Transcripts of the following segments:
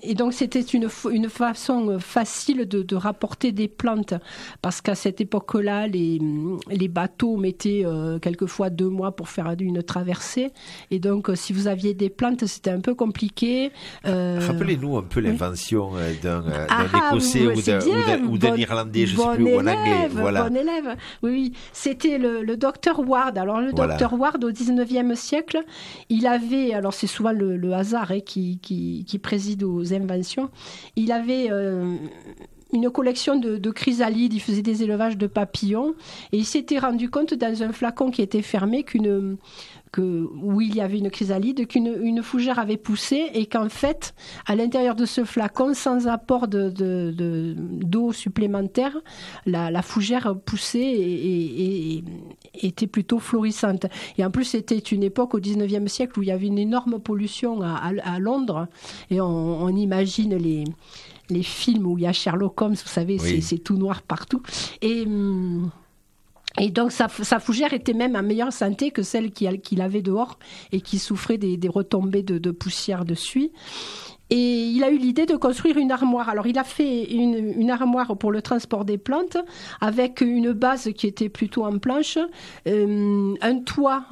et donc c'était une façon facile de rapporter des plantes, parce qu'à cette époque-là, les bateaux mettaient quelquefois 2 mois pour faire une traversée, et donc si vous aviez des plantes, c'était un peu compliqué. Rappelez-nous un peu l'invention d'un Écossais ou d'un Irlandais, je ne sais plus, ou un Anglais. Voilà. Bon élève. Oui, c'était le docteur Ward. Alors le docteur Ward, au 19e siècle, il avait, alors c'est souvent le hasard qui préside aux inventions, il avait une collection de chrysalides, il faisait des élevages de papillons, et il s'était rendu compte dans un flacon qui était fermé où il y avait une chrysalide, qu'une fougère avait poussé, et qu'en fait, à l'intérieur de ce flacon, sans apport d'eau supplémentaire, la fougère poussait et était plutôt florissante. Et en plus, c'était une époque au 19e siècle où il y avait une énorme pollution à Londres, et on imagine les films où il y a Sherlock Holmes, vous savez, oui. c'est tout noir partout. Et donc sa fougère était même en meilleure santé que celle qu'il avait dehors, et qui souffrait des retombées de poussière dessus. Et il a eu l'idée de construire une armoire. Alors il a fait une armoire pour le transport des plantes, avec une base qui était plutôt en planche, un toit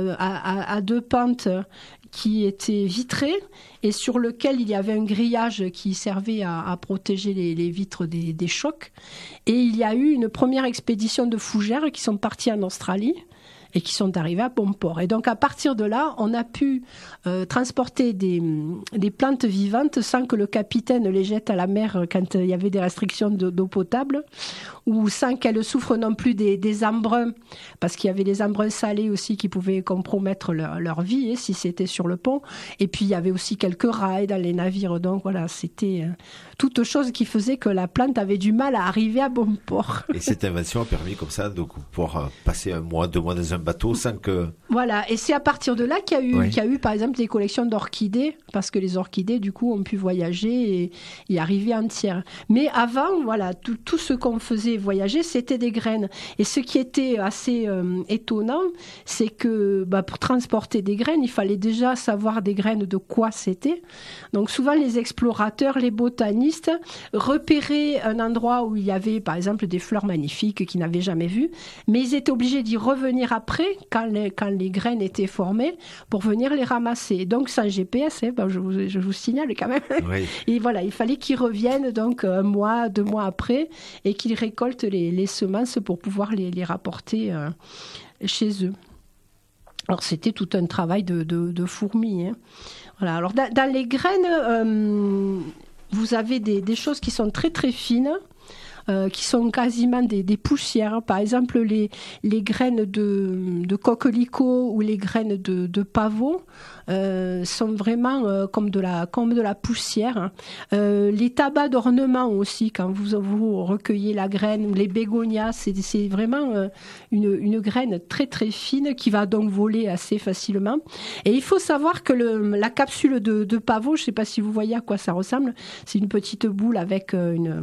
à 2 pentes qui était vitré, et sur lequel il y avait un grillage qui servait à protéger les vitres des chocs. Et il y a eu une première expédition de fougères qui sont parties en Australie et qui sont arrivés à bon port. Et donc à partir de là, on a pu transporter des plantes vivantes sans que le capitaine les jette à la mer quand il y avait des restrictions d'eau potable, ou sans qu'elles souffrent non plus des embruns, parce qu'il y avait des embruns salés aussi qui pouvaient compromettre leur vie, si c'était sur le pont. Et puis il y avait aussi quelques rails dans les navires. Donc voilà, c'était toute chose qui faisait que la plante avait du mal à arriver à bon port. Et cette invention a permis comme ça de pouvoir passer 1 mois, 2 mois dans un bateau sans que... Voilà, et c'est à partir de là qu'il y a eu par exemple des collections d'orchidées, parce que les orchidées du coup ont pu voyager et arriver entières. Mais avant, voilà, tout ce qu'on faisait voyager, c'était des graines. Et ce qui était assez étonnant, c'est que pour transporter des graines, il fallait déjà savoir des graines de quoi c'était. Donc souvent les explorateurs, les botanistes repéraient un endroit où il y avait par exemple des fleurs magnifiques qu'ils n'avaient jamais vues, mais ils étaient obligés d'y revenir après, quand les graines étaient formées, pour venir les ramasser. Donc sans GPS, je vous signale quand même. Oui. Et voilà, il fallait qu'ils reviennent donc 1 mois, 2 mois après, et qu'ils récoltent les semences pour pouvoir les rapporter chez eux. Alors c'était tout un travail de fourmi. Hein. Voilà. Alors dans les graines, vous avez des choses qui sont très très fines, qui sont quasiment des poussières. Par exemple, les graines de coquelicot ou les graines de pavot sont vraiment comme de la poussière. Les tabacs d'ornement aussi, quand vous recueillez la graine, ou les bégonias, c'est vraiment une graine très très fine qui va donc voler assez facilement. Et il faut savoir que la capsule de pavot, je ne sais pas si vous voyez à quoi ça ressemble, c'est une petite boule avec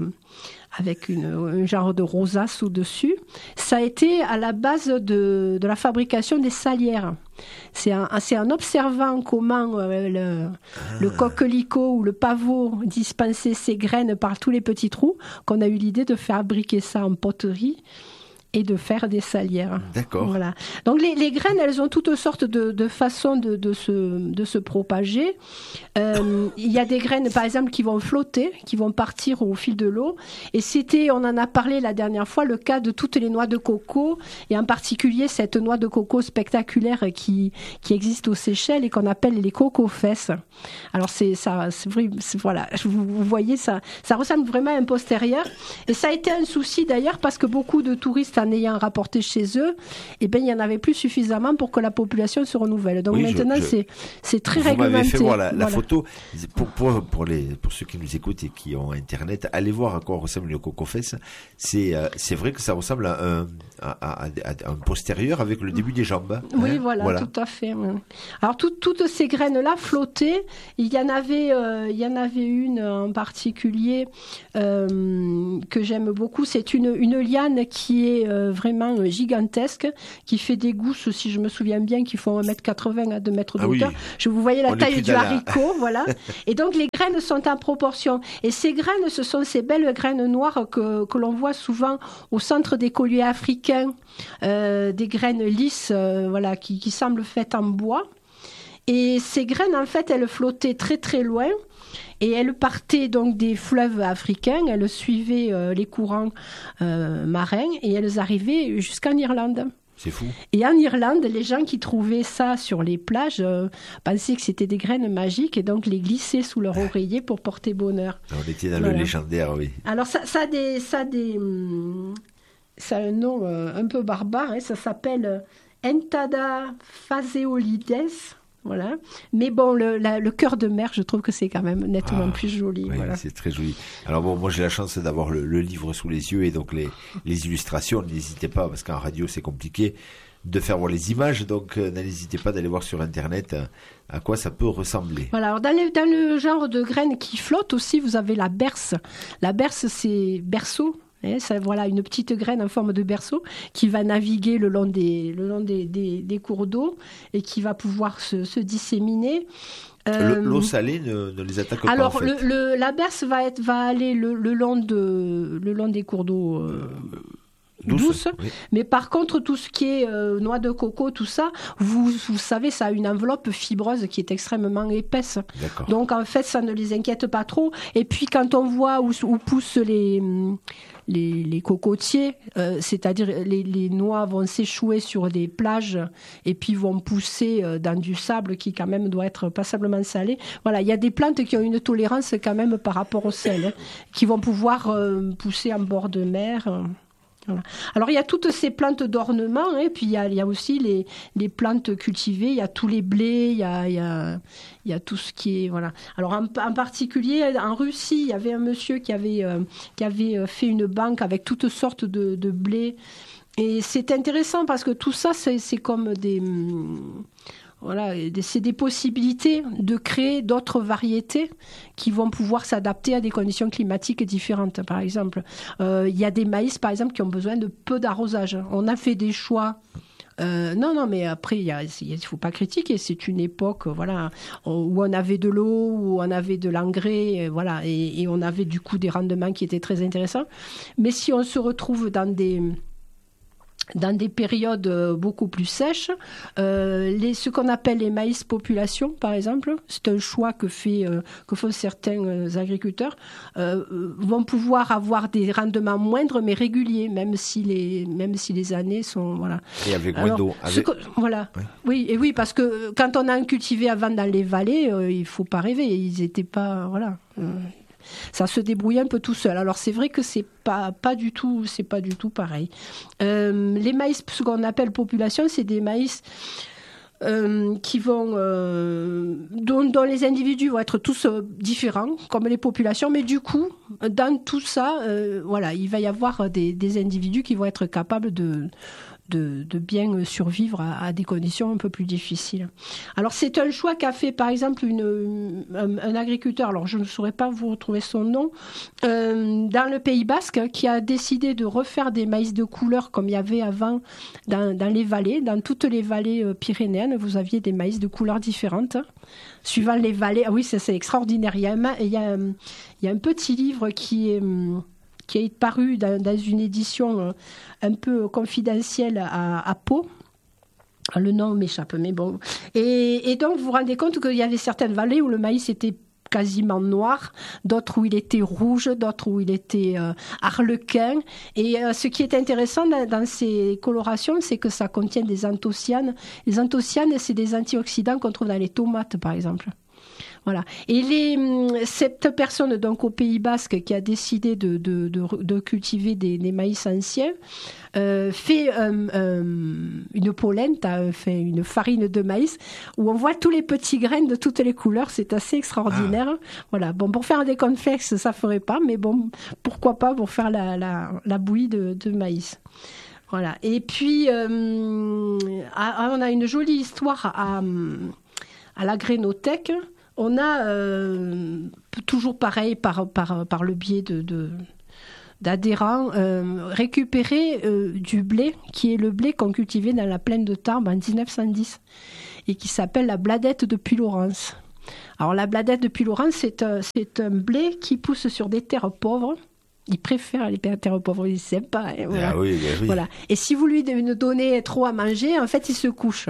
un genre de rosace au-dessus. Ça a été à la base de la fabrication des salières. C'est en observant comment le coquelicot ou le pavot dispensait ses graines par tous les petits trous qu'on a eu l'idée de fabriquer ça en poterie et de faire des salières. D'accord. Voilà. Donc les graines, elles ont toutes sortes de façons de se propager. Il y a des graines, par exemple, qui vont flotter, qui vont partir au fil de l'eau. Et on en a parlé la dernière fois, le cas de toutes les noix de coco, et en particulier cette noix de coco spectaculaire qui existe aux Seychelles et qu'on appelle les coco-fesses. Alors voilà, vous voyez, ça ressemble vraiment à un postérieur. Et ça a été un souci d'ailleurs, parce que beaucoup de touristes en ayant rapporté chez eux, il n'y en avait plus suffisamment pour que la population se renouvelle. Donc maintenant, c'est très réglementé. Vous m'avez fait voir la photo. Pour ceux qui nous écoutent et qui ont Internet, allez voir à quoi ressemble le coco-fesse. C'est vrai que ça ressemble à un postérieur avec le début des jambes. Oui, voilà, tout à fait. Alors toutes ces graines-là flottaient. Il y en avait une en particulier que j'aime beaucoup. C'est une liane qui est vraiment gigantesque, qui fait des gousses, si je me souviens bien, qui font 1m80 à 2 mètres de hauteur. Je vous voyais la taille du haricot, voilà. Et donc les graines sont en proportion. Et ces graines, ce sont ces belles graines noires que l'on voit souvent au centre des colliers africains, des graines lisses, voilà, qui semblent faites en bois. Et ces graines, en fait, elles flottaient très très loin. Et elles partaient donc des fleuves africains, elles suivaient les courants marins et elles arrivaient jusqu'en Irlande. C'est fou. Et en Irlande, les gens qui trouvaient ça sur les plages pensaient que c'était des graines magiques et donc les glissaient sous leur oreiller pour porter bonheur. On était dans le légendaire, oui. Alors ça a un nom un peu barbare, hein, ça s'appelle Entada phaseolides. Voilà. Mais bon, le cœur de mer, je trouve que c'est quand même nettement plus joli. Oui, voilà. C'est très joli. Alors bon, moi j'ai la chance d'avoir le livre sous les yeux et donc les illustrations. N'hésitez pas, parce qu'en radio c'est compliqué de faire voir les images, donc n'hésitez pas d'aller voir sur Internet à quoi ça peut ressembler. Voilà. Alors dans le genre de graines qui flottent aussi, vous avez la berce. La berce, c'est berceau. Ça, voilà, une petite graine en forme de berceau qui va naviguer le long des cours d'eau et qui va pouvoir se disséminer. L'eau salée ne les attaque pas. Alors, en fait. la berce va aller le long des cours d'eau. Douce. Oui. Mais par contre, tout ce qui est noix de coco, tout ça, vous savez, ça a une enveloppe fibreuse qui est extrêmement épaisse. D'accord. Donc, en fait, ça ne les inquiète pas trop. Et puis, quand on voit où poussent les cocotiers, c'est-à-dire les noix vont s'échouer sur des plages et puis vont pousser dans du sable qui quand même doit être passablement salé. Voilà, il y a des plantes qui ont une tolérance quand même par rapport au sel, hein, qui vont pouvoir pousser en bord de mer. Voilà. Alors il y a toutes ces plantes d'ornement, et puis il y a aussi les plantes cultivées, il y a tous les blés, il y a tout ce qui est voilà. Alors en particulier en Russie, il y avait un monsieur qui avait fait une banque avec toutes sortes de blés, et c'est intéressant parce que tout ça c'est comme c'est des possibilités de créer d'autres variétés qui vont pouvoir s'adapter à des conditions climatiques différentes. Par exemple, il y a des maïs, par exemple, qui ont besoin de peu d'arrosage. On a fait des choix. Non, mais après, il faut pas critiquer. C'est une époque, voilà, où on avait de l'eau, où on avait de l'engrais, voilà, et on avait du coup des rendements qui étaient très intéressants. Mais si on se retrouve dans des périodes beaucoup plus sèches, ce qu'on appelle les maïs population, par exemple, c'est un choix que font certains agriculteurs, vont pouvoir avoir des rendements moindres mais réguliers, même si les années sont voilà. Et avec moins d'eau. Voilà. Oui. Oui, parce que quand on a cultivé avant dans les vallées, il faut pas rêver, ils étaient pas voilà. Ça se débrouille un peu tout seul. Alors c'est vrai que c'est pas du tout pareil. Les maïs, ce qu'on appelle population, c'est des maïs qui vont dont les individus vont être tous différents, comme les populations, mais du coup, dans tout ça, voilà, il va y avoir des individus qui vont être capables de bien survivre à des conditions un peu plus difficiles. Alors c'est un choix qu'a fait par exemple un agriculteur, alors je ne saurais pas vous retrouver son nom, dans le Pays Basque, qui a décidé de refaire des maïs de couleur comme il y avait avant dans les vallées, dans toutes les vallées pyrénéennes, vous aviez des maïs de couleurs différentes, suivant les vallées. Ah oui, c'est extraordinaire. Il y a un petit livre qui est paru dans une édition un peu confidentielle à Pau. Le nom m'échappe, mais bon. Et donc, vous vous rendez compte qu'il y avait certaines vallées où le maïs était quasiment noir, d'autres où il était rouge, d'autres où il était arlequin. Et ce qui est intéressant dans ces colorations, c'est que ça contient des anthocyanes. Les anthocyanes, c'est des antioxydants qu'on trouve dans les tomates, par exemple. Voilà. Et cette personne donc au Pays Basque qui a décidé de cultiver des maïs anciens fait une polenta, fait une farine de maïs où on voit tous les petits grains de toutes les couleurs. C'est assez extraordinaire. Voilà. Bon, pour faire des cornflakes, ça ferait pas, mais bon, pourquoi pas pour faire la bouillie de maïs. Voilà. Et puis on a une jolie histoire à la Grainothèque. On a toujours pareil par le biais d'adhérents récupéraient du blé, qui est le blé qu'on cultivait dans la plaine de Tarbes en 1910 et qui s'appelle la bladette de Puylaurens. Alors la bladette de Puylaurens, c'est un blé qui pousse sur des terres pauvres. Il préfère les terres pauvres, il est sympa. Hein, voilà. Ah oui, oui. Voilà. Et si vous lui donnez trop à manger, en fait, il se couche.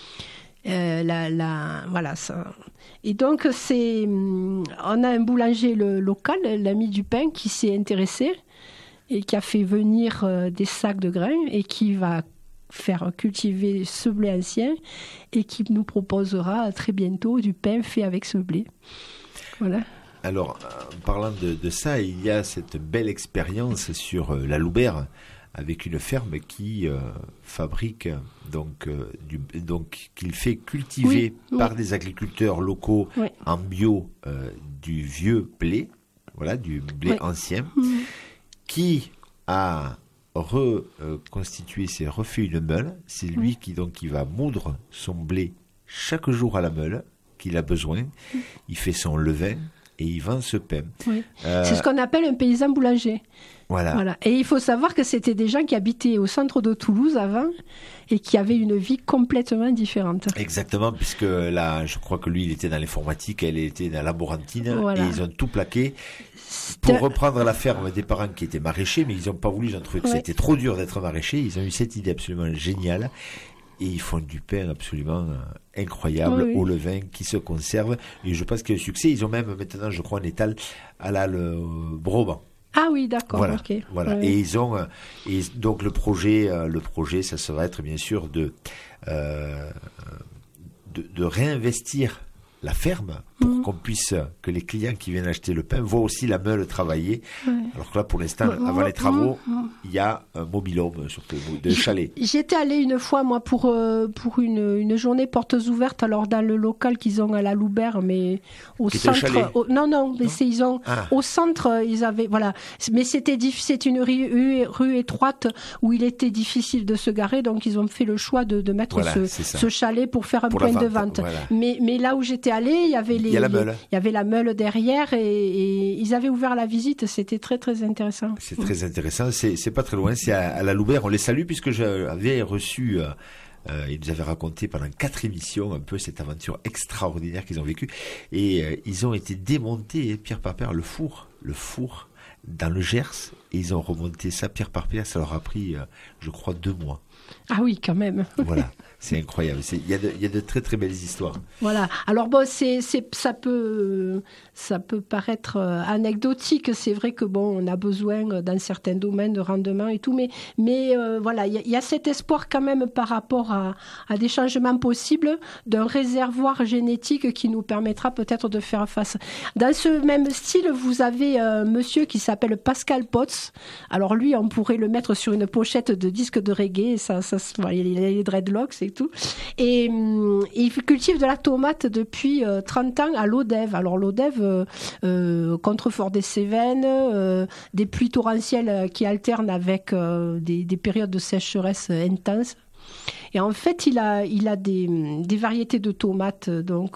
Voilà ça. Et donc on a un boulanger local, l'ami du pain, qui s'est intéressé et qui a fait venir des sacs de grains et qui va faire cultiver ce blé ancien et qui nous proposera très bientôt du pain fait avec ce blé. Voilà. Alors, en parlant de ça, il y a cette belle expérience sur la Loubère avec une ferme qui fabrique donc qu'il fait cultiver par des agriculteurs locaux en bio du vieux blé, voilà, du blé ancien, qui a reconstitué, refait une meule. C'est lui qui va moudre son blé chaque jour à la meule qu'il a besoin. Il fait son levain et il vend ce pain. Oui. C'est ce qu'on appelle un paysan boulanger. Voilà. Et il faut savoir que c'était des gens qui habitaient au centre de Toulouse avant et qui avaient une vie complètement différente. Exactement, puisque là, je crois que lui, il était dans l'informatique, elle était dans la laborantine, et ils ont tout plaqué pour reprendre la ferme des parents qui étaient maraîchers, mais ils n'ont pas voulu, ils ont trouvé que c'était trop dur d'être maraîcher. Ils ont eu cette idée absolument géniale. Et ils font du pain absolument incroyable au levain qui se conserve. Et je pense qu'il y a un succès. Ils ont même maintenant, je crois, un étal à le Broban. Ah oui, d'accord. Voilà. Okay. Voilà. Oui. Et ils ont, et donc le projet, ça va être bien sûr de réinvestir la ferme pour qu'on puisse, que les clients qui viennent acheter le pain voient aussi la meule travailler. Alors que là, pour l'instant, avant les travaux, il y a un mobil-home surtout de chalet. J'étais allée une fois, moi, pour une journée portes ouvertes, alors dans le local qu'ils ont à la Loubère, mais au centre. Ils ont au centre, ils avaient, voilà. Mais c'est une rue étroite où il était difficile de se garer, donc ils ont fait le choix de mettre ce chalet pour faire un point de vente. Voilà. Mais là où j'étais allée, il y avait il y avait la meule derrière et ils avaient ouvert la visite. C'était très très intéressant. C'est très intéressant. C'est pas très loin. C'est à la Loubère. On les salue puisque j'avais reçu. Ils nous avaient raconté pendant 4 émissions un peu cette aventure extraordinaire qu'ils ont vécue et ils ont été démontés pierre par pierre le four dans le Gers et ils ont remonté ça pierre par pierre. Ça leur a pris, je crois, 2 mois. Ah oui, quand même. Voilà, c'est incroyable. Il y a de très très belles histoires. Voilà. Alors bon, ça peut paraître anecdotique. C'est vrai que bon, on a besoin dans certains domaines de rendement et tout, mais voilà, il y a cet espoir quand même par rapport à des changements possibles d'un réservoir génétique qui nous permettra peut-être de faire face. Dans ce même style, vous avez un monsieur qui s'appelle Pascal Potts. Alors lui, on pourrait le mettre sur une pochette de disque de reggae. Il a les dreadlocks et tout. Et il cultive de la tomate depuis 30 ans à l'Odève. Alors l'Odève, contrefort des Cévennes, des pluies torrentielles qui alternent avec des périodes de sécheresse intenses. Et en fait, il a des variétés de tomates donc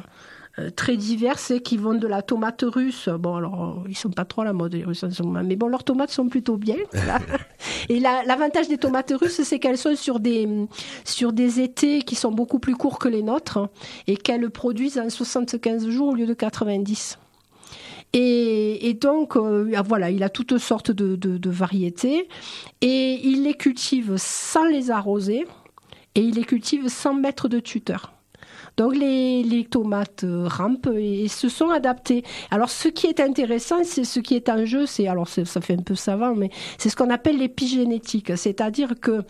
très diverses qui vont de la tomate russe. Bon, alors, ils sont pas trop à la mode, les Russes, mais bon, leurs tomates sont plutôt bien. Voilà. Et l'avantage des tomates russes, c'est qu'elles sont sur des étés qui sont beaucoup plus courts que les nôtres et qu'elles produisent en 75 jours au lieu de 90. Et donc, voilà, il a toutes sortes de variétés et il les cultive sans les arroser et il les cultive sans mettre de tuteur. Donc les tomates rampent et se sont adaptées. Alors ce qui est intéressant, c'est ce qui est en jeu, ça fait un peu savant, mais c'est ce qu'on appelle l'épigénétique. C'est-à-dire que,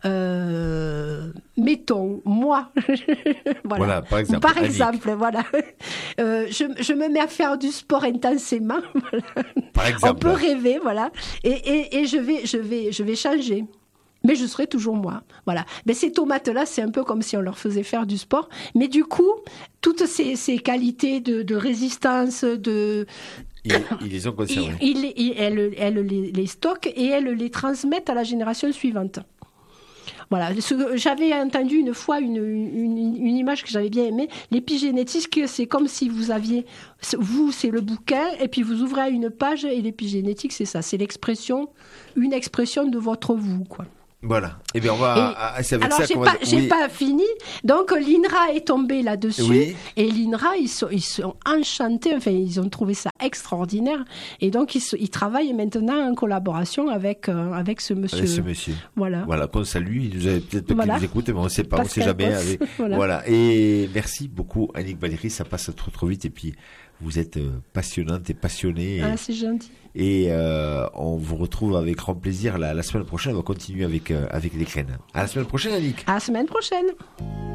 mettons, moi, voilà, par exemple, voilà, je me mets à faire du sport intensément. Voilà. Par exemple. On peut rêver, voilà, et je vais changer. Mais je serai toujours moi. Voilà. Mais ces tomates-là, c'est un peu comme si on leur faisait faire du sport. Mais du coup, toutes ces qualités de résistance, Ils les ont conservées. Elles les stockent et elles les transmettent à la génération suivante. Voilà. J'avais entendu une fois une image que j'avais bien aimée. L'épigénétique, c'est comme si vous aviez, vous, c'est le bouquin, et puis vous ouvrez une page, et l'épigénétique, c'est ça. C'est une expression de votre vous, quoi. Voilà. Eh bien, c'est avec alors, ça qu'on va... j'ai pas fini. Donc, l'INRA est tombé là-dessus. Oui. Et l'INRA, ils sont enchantés. Enfin, ils ont trouvé ça extraordinaire. Et donc, ils travaillent maintenant en collaboration avec ce monsieur. Avec ce monsieur. Voilà. Voilà, qu'on salue. Il nous a peut-être pas qu'il nous écoute, mais on ne sait pas. Pascal on ne sait jamais. Posse. Voilà. Et merci beaucoup, Annick Valéry. Ça passe trop vite. Et puis, vous êtes passionnante et passionnée. Ah, c'est gentil. Et on vous retrouve avec grand plaisir la semaine prochaine. On va continuer avec les graines. À la semaine prochaine, Annick. À la semaine prochaine.